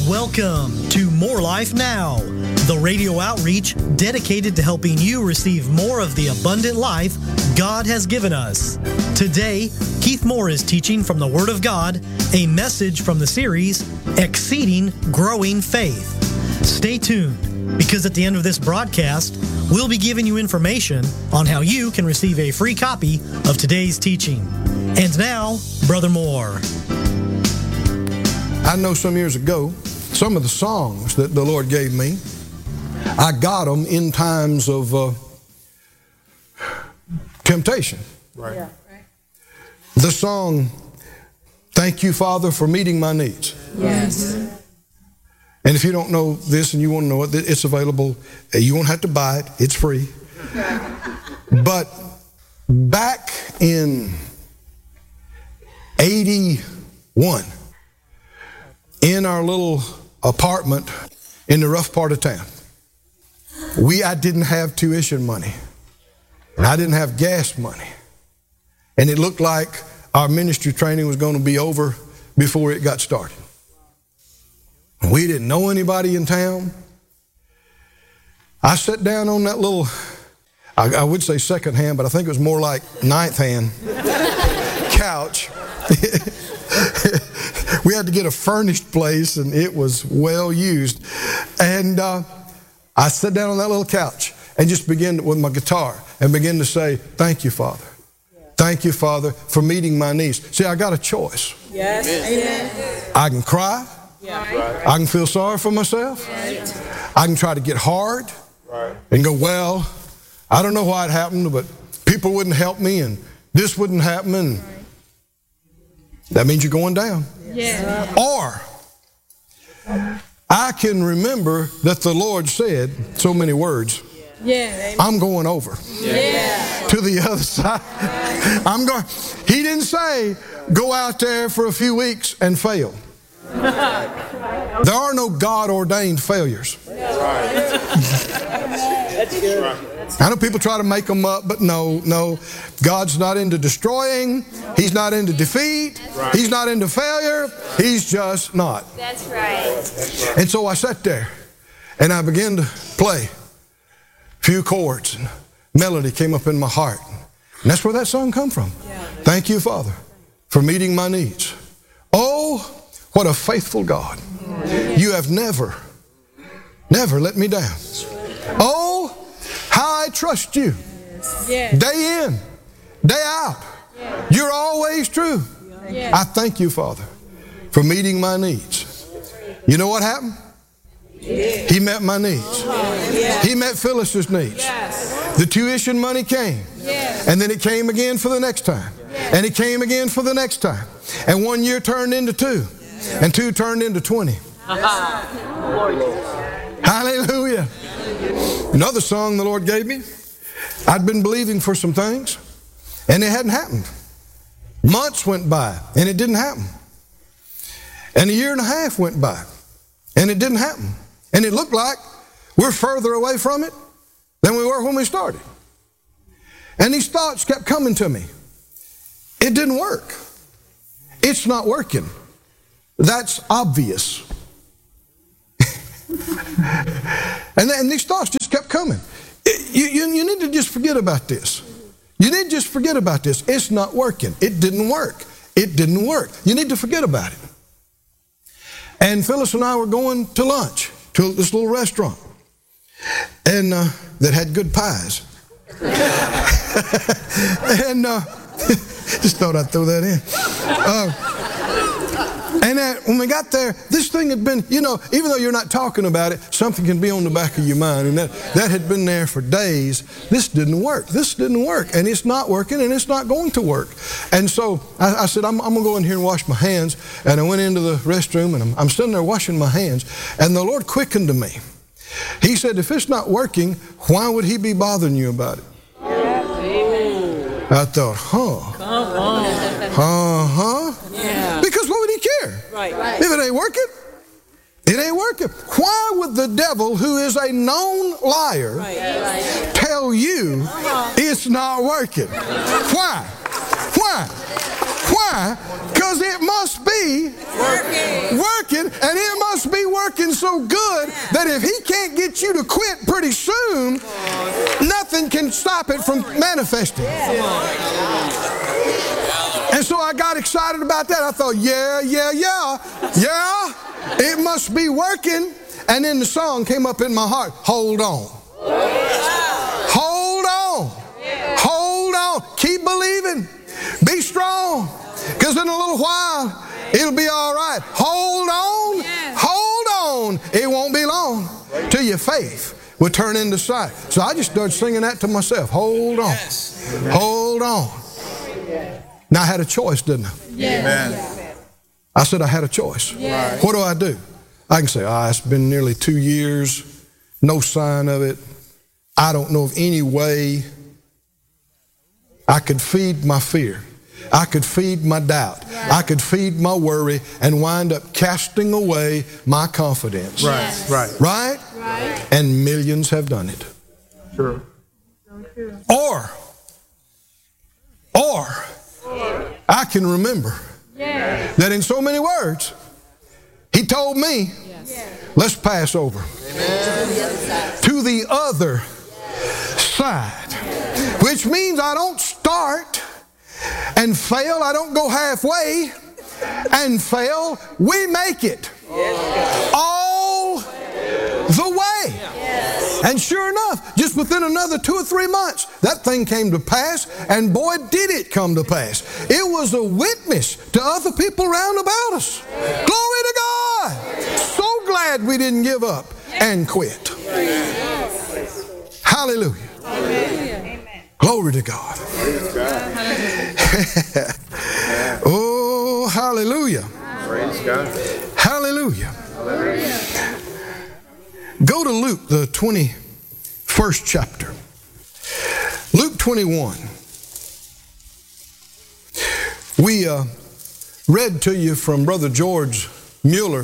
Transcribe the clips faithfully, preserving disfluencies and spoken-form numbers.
Welcome to More Life Now, the radio outreach dedicated to helping you receive more of the abundant life God has given us. Today, Keith Moore is teaching from the Word of God, a message from the series, Exceeding Growing Faith. Stay tuned, because at the end of this broadcast, we'll be giving you information on how you can receive a free copy of today's teaching. And now, Brother Moore. I know some years ago, some of the songs that the Lord gave me, I got them in times of uh, temptation. Right. Yeah. The song, Thank You, Father, for Meeting My Needs. Yes. And if you don't know this and you want to know it, it's available. You won't have to buy it. It's free. But back in eighty-one, in our little apartment in the rough part of town, we I didn't have tuition money, and I didn't have gas money, and it looked like our ministry training was going to be over before it got started. We didn't know anybody in town. I sat down on that little, I, I would say second hand, but I think it was more like ninth hand couch. We had to get a furnished place, and it was well used. And uh, I sat down on that little couch and just began with my guitar and began to say, thank you, Father. Thank you, Father, for meeting my needs. See, I got a choice. Yes. Amen. I can cry. Yeah. I can feel sorry for myself. Right. I can try to get hard and go, well, I don't know why it happened, but people wouldn't help me, and this wouldn't happen, and that means you're going down. Yeah. Or I can remember that the Lord said so many words. Yeah. I'm going over Yeah. to the other side. I'm going. He didn't say go out there for a few weeks and fail. There are no God-ordained failures. That's good. I know people try to make them up, but no, no. God's not into destroying. He's not into defeat. He's not into failure. He's just not. That's right. And so I sat there and I began to play a few chords, and melody came up in my heart. And that's where that song come from. Thank you, Father, for meeting my needs. Oh, what a faithful God. You have never, never let me down. Oh, how I trust you. Yes. Day in, day out. You're always true. Yes. I thank you, Father, for meeting my needs. You know what happened? He met my needs. He met Phyllis's needs. The tuition money came. And then it came again for the next time. And it came again for the next time. And one year turned into two. And two turned into twenty. Hallelujah. Another song the Lord gave me. I'd been believing for some things, and it hadn't happened. Months went by, and it didn't happen. And a year and a half went by, and it didn't happen. And it looked like we're further away from it than we were when we started. And these thoughts kept coming to me. It didn't work. It's not working. That's obvious. and, then, and these thoughts just kept coming. You, you, you need to just forget about this. You need to just forget about this. It's not working. It didn't work. It didn't work. You need to forget about it. And Phyllis and I were going to lunch to this little restaurant, and uh, that had good pies. and uh, just thought I'd throw that in. Uh, And uh, when we got there, this thing had been, you know, even though you're not talking about it, something can be on the back of your mind. And that, that had been there for days. This didn't work. This didn't work. And it's not working, and it's not going to work. And so I, I said, I'm, I'm going to go in here and wash my hands. And I went into the restroom, and I'm, I'm sitting there washing my hands. And the Lord quickened to me. He said, if it's not working, why would he be bothering you about it? I thought, huh? Come on. Uh-huh. Yeah. Because what would he care? Right. Right. If it ain't working, it ain't working. Why would the devil, who is a known liar, Right. Right. tell you it's not working? Why? Why? Why? Because it must be Working. working, and it must be working so good that if he can't get you to quit pretty soon, nothing can stop it from manifesting. And so I got excited about that. I thought, yeah, yeah, yeah, yeah, it must be working. And then the song came up in my heart, hold on. Hold on. Hold on. Keep believing. Be strong. Because in a little while, it'll be all right. Hold on. Hold on. It won't be long till your faith will turn into sight. So I just started singing that to myself. Hold on. Hold on. Now I had a choice, didn't I? Yes. I said I had a choice. Yes. What do I do? I can say, ah, it's been nearly two years, no sign of it. I don't know of any way I could feed my fear. I could feed my doubt. Right. I could feed my worry and wind up casting away my confidence. Right, yes. right. Right? Right. And millions have done it. Sure. Or, or, I can remember yes. that in so many words, he told me, yes. let's pass over Amen. To the other side, which means I don't start and fail. I don't go halfway and fail. We make it all the way. And sure enough, just within another two or three months, that thing came to pass, and boy, did it come to pass. It was a witness to other people round about us. Glory to God. So glad we didn't give up and quit. Hallelujah. Amen. Glory to God. Oh, hallelujah. Praise God. Hallelujah. Go to Luke, the twenty-first chapter. Luke twenty-one. We uh, read to you from Brother George Mueller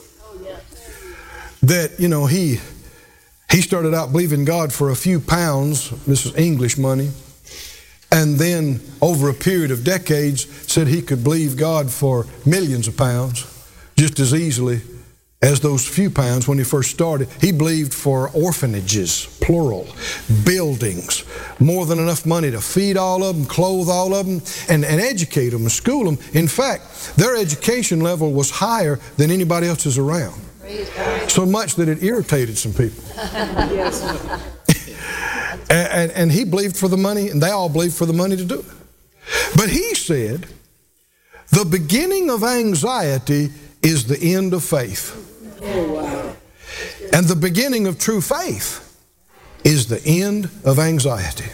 that, you know, he he started out believing God for a few pounds. This is English money. And then over a period of decades said he could believe God for millions of pounds just as easily as those few pounds when he first started. He believed for orphanages, plural, buildings, more than enough money to feed all of them, clothe all of them, and, and educate them and school them. In fact, their education level was higher than anybody else's around. So much that it irritated some people. and, and, and he believed for the money, and they all believed for the money to do it. But he said, the beginning of anxiety is the end of faith. And the beginning of true faith is the end of anxiety.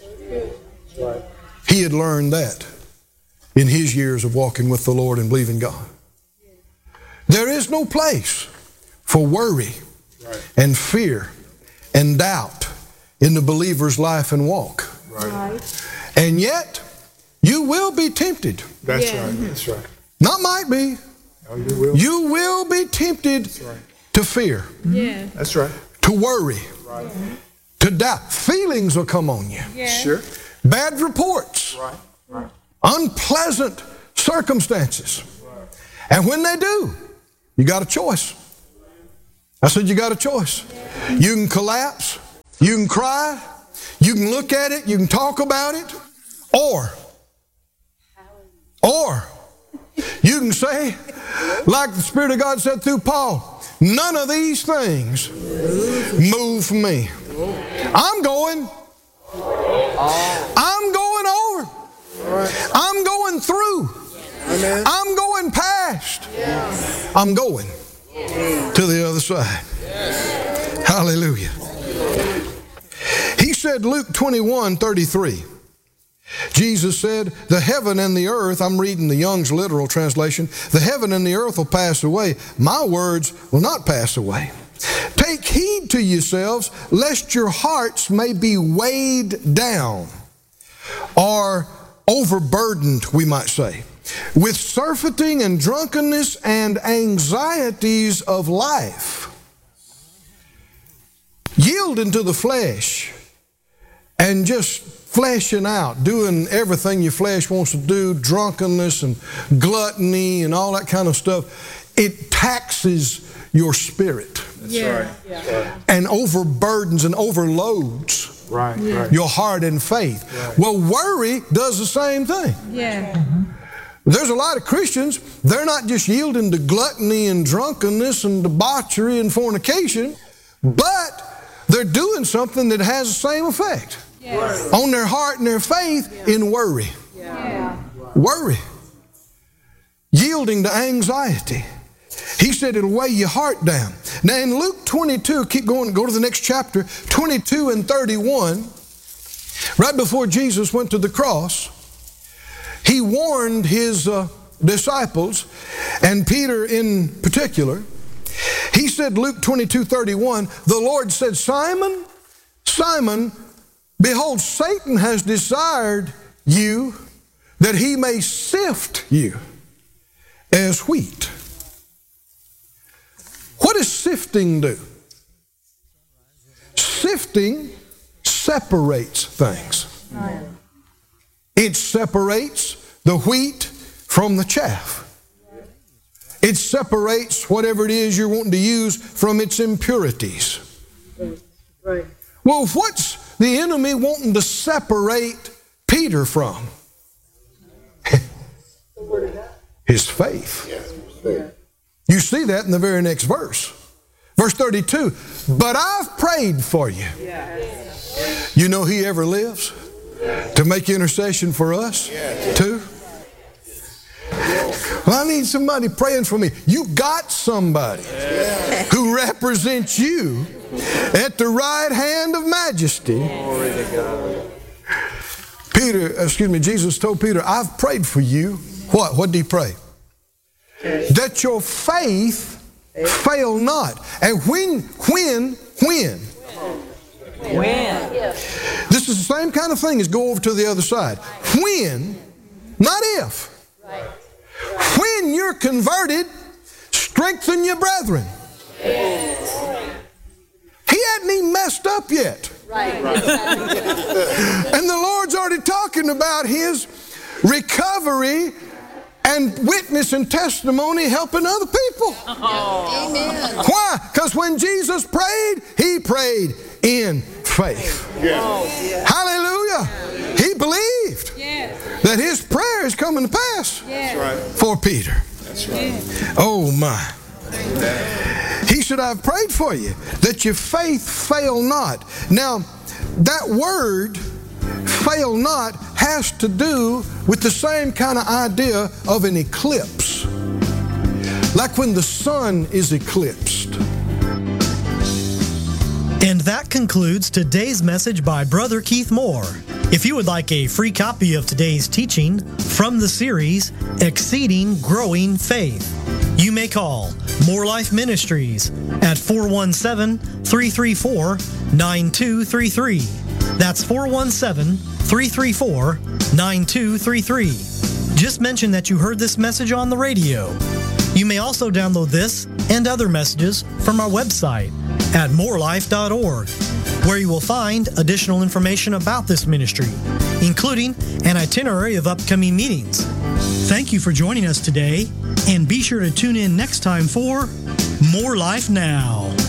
He had learned that in his years of walking with the Lord and believing God. There is no place for worry and fear and doubt in the believer's life and walk. Right. And yet, you will be tempted. That's yeah. right. That's right. Not might be. Oh, you will. You will be tempted right. to fear. Yeah. That's right. To worry. Right. To doubt. Feelings will come on you. Yeah. Sure. Bad reports. Right. Right. Unpleasant circumstances. Right. And when they do, you got a choice. I said you got a choice. Yeah. You can collapse. You can cry. You can look at it. You can talk about it. Or, or, you can say, like the Spirit of God said through Paul, none of these things move me. I'm going. I'm going over. I'm going through. I'm going past. I'm going to the other side. Hallelujah. He said, Luke twenty-one thirty-three. Jesus said, the heaven and the earth, I'm reading the Young's literal translation, the heaven and the earth will pass away. My words will not pass away. Take heed to yourselves, lest your hearts may be weighed down or overburdened, we might say, with surfeiting and drunkenness and anxieties of life. Yielding to the flesh and just fleshing out, doing everything your flesh wants to do, drunkenness and gluttony and all that kind of stuff, it taxes your spirit That's right. and overburdens and overloads Right, right. your heart and faith. Well, worry does the same thing. Yeah. There's a lot of Christians, they're not just yielding to gluttony and drunkenness and debauchery and fornication, but they're doing something that has the same effect Yes. on their heart and their faith in worry. Yeah. Worry. Yielding to anxiety. He said it'll weigh your heart down. Now in Luke twenty-two, keep going, go to the next chapter, twenty-two and thirty-one, right before Jesus went to the cross, he warned his uh, disciples, and Peter in particular. He said, Luke twenty-two thirty-one, the Lord said, Simon, Simon, behold, Satan has desired you that he may sift you as wheat. What does sifting do? Sifting separates things. It separates the wheat from the chaff. It separates whatever it is you're wanting to use from its impurities. Right. Well, what's the enemy wanting to separate Peter from? His faith. You see that in the very next verse. Verse thirty-two, but I've prayed for you. You know he ever lives to make intercession for us too. Well, I need somebody praying for me. You got somebody who represents you at the right hand of majesty. Peter, excuse me, Jesus told Peter, I've prayed for you. What? What did he pray? That your faith fail not. And when, when, when? When? This is the same kind of thing as go over to the other side. When, not if. When you're converted, strengthen your brethren. He hadn't even messed up yet. Right. And the Lord's already talking about his recovery and witness and testimony helping other people. Oh. Amen. Why? Because when Jesus prayed, he prayed in faith. Yeah. Hallelujah. He believed Yes. that his prayer is coming to pass Yes. for Peter. That's right. Oh my. He said, I've prayed for you that your faith fail not. Now, that word fail not has to do with the same kind of idea of an eclipse. Like when the sun is eclipsed. And that concludes today's message by Brother Keith Moore. If you would like a free copy of today's teaching from the series, Exceeding Growing Faith, you may call More Life Ministries at four one seven, three three four, nine two three three. That's four one seven, three three four, nine two three three. Just mention that you heard this message on the radio. You may also download this and other messages from our website at more life dot org, where you will find additional information about this ministry, including an itinerary of upcoming meetings. Thank you for joining us today, and be sure to tune in next time for More Life Now.